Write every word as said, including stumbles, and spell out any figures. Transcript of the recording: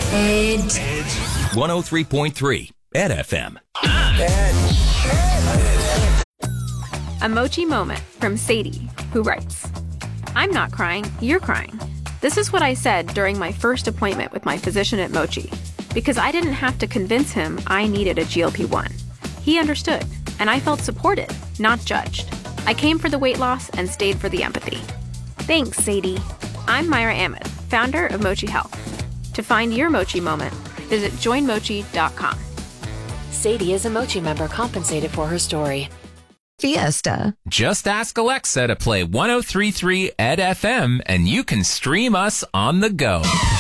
Edge. one oh three point three Ed F M. A Mochi moment from Sadie, who writes, I'm not crying, you're crying. This is what I said during my first appointment with my physician at Mochi, because I didn't have to convince him I needed a G L P one. He understood, and I felt supported, not judged. I came for the weight loss and stayed for the empathy. Thanks, Sadie. I'm Myra Ahmed, founder of Mochi Health. To find your Mochi moment, visit join mochi dot com. Sadie is a Mochi member compensated for her story. Fiesta. Just ask Alexa to play one oh three point three Ed F M and you can stream us on the go.